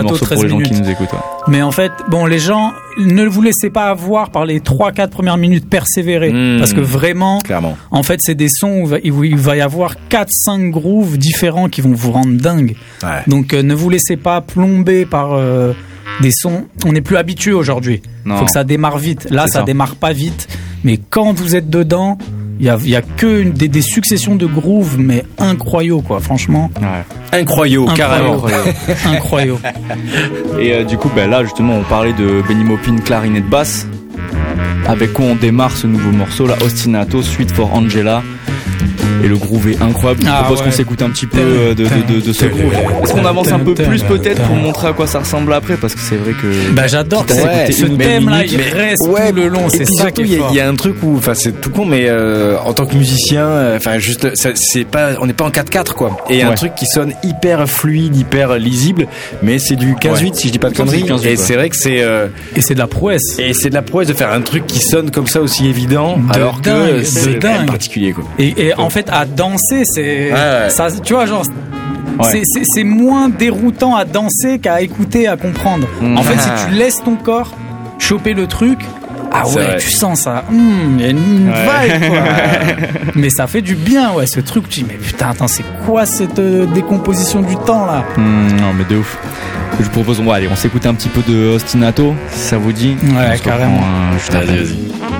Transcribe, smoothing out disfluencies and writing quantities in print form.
morceau 13 pour les gens minutes. qui nous écoutent. Ouais. Mais en fait, bon, les gens, ne vous laissez pas avoir par les 3-4 premières minutes, persévérez. Parce que vraiment, Clairement. en fait, c'est des sons où il va y avoir 4-5 grooves différents qui vont vous rendre dingue. Ouais. Donc, ne vous laissez pas plomber par des sons. On n'est plus habitué aujourd'hui. Non. Faut que ça démarre vite. Là, C'est ça ça. démarre pas vite. Mais quand vous êtes dedans, il y a que des successions de grooves, mais incroyables, quoi. Franchement, Incroyable, carrément. incroyable. Et du coup, là justement, on parlait de Benny Maupin, clarinette basse. Avec quoi on démarre ce nouveau morceau, là, Ostinato, Suite for Angela. Et le groove est incroyable. Je propose qu'on s'écoute un petit peu de ce groove. Est-ce qu'on avance un peu plus peut-être pour montrer à quoi ça ressemble après? Parce que c'est vrai que. J'adore Quitte à que s'écouter ce une thème-là, minute, il mais- reste tout le long. Et C'est puis ça surtout, qui est fort. il y a un truc où, enfin, c'est tout con, mais en tant que musicien, enfin, juste, c'est pas, on n'est pas en 4/4 quoi. Et un truc qui sonne hyper fluide, hyper lisible, mais c'est du 15/8 si je dis pas de conneries. Et c'est vrai que c'est Et c'est de la prouesse. et c'est de la prouesse de faire un truc qui sonne comme ça aussi évident, alors dingue, que c'est de quand même dingue. particulier quoi. Et en fait, à danser, c'est Ouais. ça. Tu vois, genre. Ouais. C'est moins déroutant à danser qu'à écouter, à comprendre. En fait, si tu laisses ton corps choper le truc, C'est vrai. tu sens ça. Il y a une vibe, quoi. Mais ça fait du bien, ouais, ce truc. Tu dis, mais putain, attends, c'est quoi cette décomposition du temps, là? Non, mais de ouf. Je vous propose, allez, on s'écoute un petit peu de Ostinato, si ça vous dit. Ouais, On se reprend, carrément. juste après. Vas-y.